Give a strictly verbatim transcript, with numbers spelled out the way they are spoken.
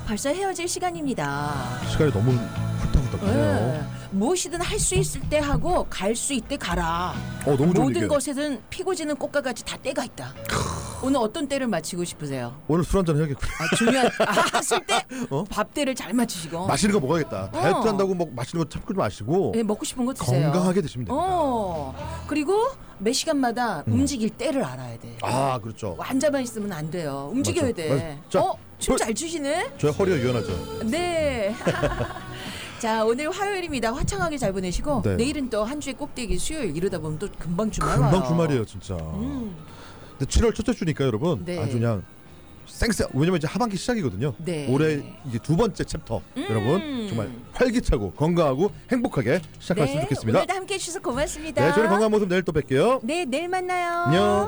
벌써 헤어질 시간입니다. 시간이 너무 훌떡훌떡하네요. 네. 무엇이든 할 수 있을 때 하고 갈 수 있을 때 가라. 어, 너무 좋은 모든 얘기예요. 것에는 피고 지는 꽃과 같이 다 때가 있다. 오늘 어떤 때를 맞추고 싶으세요? 오늘 술 한잔 해야겠구나. 아, 중요한 아, 쓸때 어? 밥 때를 잘 맞추시고. 맛있는 거 먹어야겠다. 다이어트 어. 한다고 뭐 맛있는 거 참고 마시고 네, 먹고 싶은 거 드세요. 건강하게 드시면 됩니다. 어. 그리고 매 시간마다 음. 움직일 때를 알아야 돼. 아, 그렇죠. 앉아만 있으면 안 돼요. 움직여야 맞죠. 돼. 맞- 자, 어? 춤 저- 잘 추시네? 저희 허리가 유연하죠. 네. 자, 오늘 화요일입니다. 화창하게 잘 보내시고 네. 내일은 또 한 주의 꼭대기 수요일 이러다 보면 또 금방 주말 와요. 금방 주말이에요, 진짜. 음. 근데 칠월 첫째 주니까 여러분 네. 아주 그냥 쌩쌩. 왜냐면 이제 하반기 시작이거든요. 네. 올해 이게 두 번째 챕터. 음. 여러분 정말 활기차고 건강하고 행복하게 시작했으면 네, 좋겠습니다. 오늘도 함께 해주셔서 고맙습니다. 네, 저는 건강한 모습 내일 또 뵐게요. 네, 내일 만나요. 안녕.